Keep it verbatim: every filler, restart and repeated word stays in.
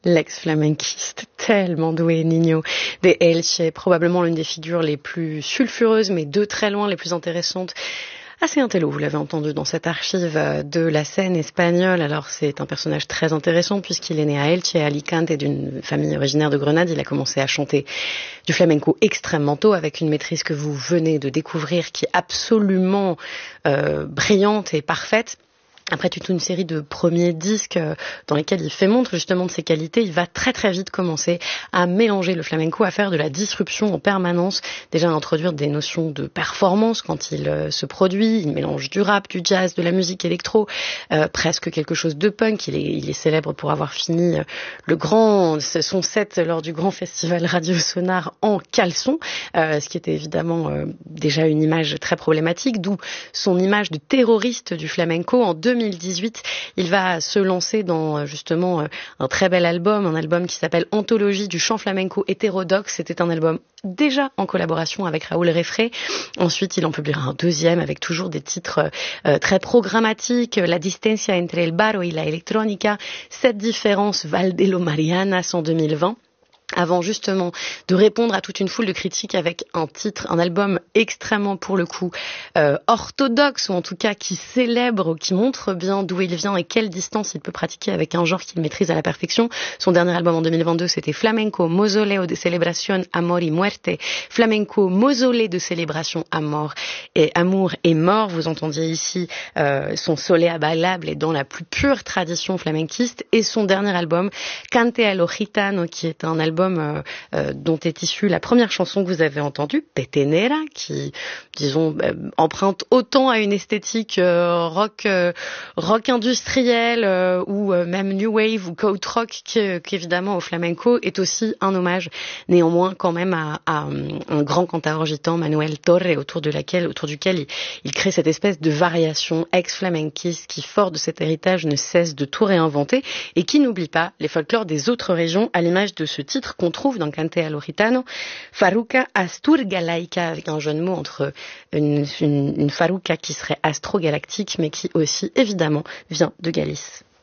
l'ex-flamenquiste tellement doué, Niño de Elche, probablement l'une des figures les plus sulfureuses, mais de très loin les plus intéressantes. Assez intello, vous l'avez entendu dans cette archive de la scène espagnole. Alors c'est un personnage très intéressant puisqu'il est né à Elche, à Alicante, et d'une famille originaire de Grenade. Il a commencé à chanter du flamenco extrêmement tôt avec une maîtrise que vous venez de découvrir qui est absolument euh, brillante et parfaite. Après toute une série de premiers disques dans lesquels il fait montre justement de ses qualités, il va très très vite commencer à mélanger le flamenco, à faire de la disruption en permanence, déjà à introduire des notions de performance quand il euh, se produit. Il mélange du rap, du jazz, de la musique électro, euh, presque quelque chose de punk. Il est, il est célèbre pour avoir fini euh, le grand, son set lors du grand festival Radio Sonar en caleçon, euh, ce qui était évidemment euh, déjà une image très problématique, d'où son image de terroriste du flamenco. En deux mille dix-huit, il va se lancer dans justement un très bel album, un album qui s'appelle Anthologie du chant flamenco hétérodoxe. C'était un album déjà en collaboration avec Raúl Refré. Ensuite, il en publiera un deuxième avec toujours des titres euh, très programmatiques, La distancia entre el barro y la electrónica, Cette différence, Val de lo Marianas en deux mille vingt. Avant justement de répondre à toute une foule de critiques avec un titre, un album extrêmement pour le coup euh, orthodoxe, ou en tout cas qui célèbre, qui montre bien d'où il vient et quelle distance il peut pratiquer avec un genre qu'il maîtrise à la perfection. Son dernier album en deux mille vingt-deux, c'était Flamenco Mausoleo de Celebración Amor y Muerte, Flamenco Mausolée de Célébration Amor et Amour et Mort. Vous entendiez ici euh, son Solea bailable et dans la plus pure tradition flamenquiste, et son dernier album Cante a lo Gitano, qui est un album album euh, dont est issue la première chanson que vous avez entendue, Petenera, qui, disons, euh, emprunte autant à une esthétique euh, rock, euh, rock industriel euh, ou euh, même new wave ou coat rock qu'évidemment au flamenco, est aussi un hommage néanmoins quand même à, à un grand cantaor gitan, Manuel Torre, autour de laquelle, autour duquel il, il crée cette espèce de variation ex-flamenquiste qui, fort de cet héritage, ne cesse de tout réinventer et qui n'oublie pas les folklores des autres régions, à l'image de ce titre qu'on trouve dans Cante a lo Gitano, Farruca Asturgalaica, avec un jeu de mots entre une, une, une Farruca qui serait astrogalactique, mais qui aussi, évidemment, vient de Galice.